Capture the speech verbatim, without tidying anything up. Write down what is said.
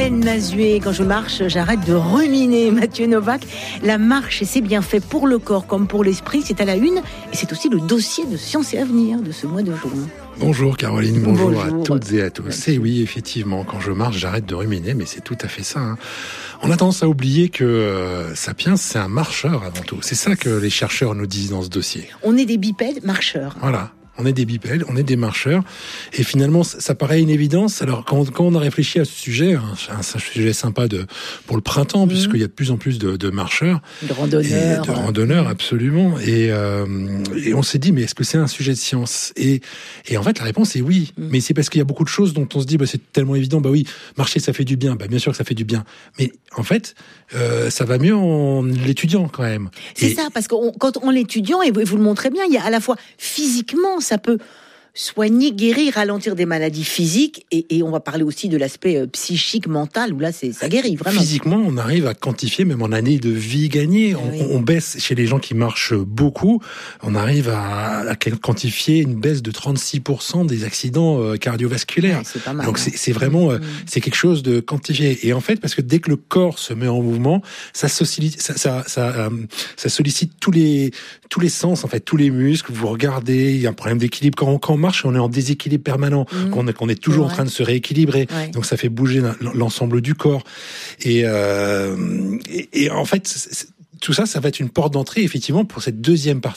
Ben Mazué, quand je marche, j'arrête de ruminer. Mathieu Novak, la marche et ses bienfaits pour le corps comme pour l'esprit, c'est à la une et c'est aussi le dossier de Science et Avenir de ce mois de juin. Bonjour Caroline, bonjour, bonjour à toutes et à tous. Merci. Et oui, effectivement, quand je marche, j'arrête de ruminer, mais c'est tout à fait ça. Hein. On a tendance à oublier que euh, Sapiens, c'est un marcheur avant tout. C'est ça que les chercheurs nous disent dans ce dossier. On est des bipèdes marcheurs. Voilà. On est des bipèdes, on est des marcheurs, et finalement, ça paraît une évidence. Alors, quand, quand on a réfléchi à ce sujet, hein, c'est un sujet sympa de pour le printemps, mmh. puisqu'il y a de plus en plus de, de marcheurs, de randonneurs, et de randonneurs, absolument. Et, euh, et on s'est dit, mais est-ce que c'est un sujet de science ? Et, et en fait, la réponse est oui. Mmh. Mais c'est parce qu'il y a beaucoup de choses dont on se dit, bah, c'est tellement évident. Bah oui, marcher, ça fait du bien. Bah bien sûr que ça fait du bien. Mais en fait, euh, ça va mieux en l'étudiant quand même. C'est et, ça, parce que on, quand on l'étudiant, et vous, vous le montrez bien, il y a à la fois physiquement, ça peut soigner, guérir, ralentir des maladies physiques, et, et on va parler aussi de l'aspect euh, psychique, mental, où là, c'est, ça guérit vraiment. Physiquement, on arrive à quantifier, même en année de vie gagnée, on, oui. on baisse chez les gens qui marchent beaucoup, on arrive à, à quantifier une baisse de trente-six pour cent des accidents euh, cardiovasculaires. Ouais, c'est pas mal, Donc hein. c'est, c'est vraiment, euh, mmh. c'est quelque chose de quantifié. Et en fait, parce que dès que le corps se met en mouvement, ça sollicite, ça, ça, ça, euh, ça sollicite tous les, tous les sens, en fait, tous les muscles. Vous regardez, il y a un problème d'équilibre quand on, quand on marche, on est en déséquilibre permanent, mmh. qu'on, qu'on est toujours ouais. en train de se rééquilibrer. Ouais. Donc ça fait bouger l'ensemble du corps. Et, euh, et, et en fait, tout ça, ça va être une porte d'entrée, effectivement, pour cette deuxième partie